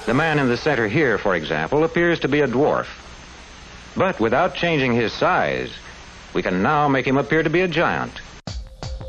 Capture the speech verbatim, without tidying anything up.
The man in the center here, for example, appears to be a dwarf. But without changing his size, we can now make him appear to be a giant.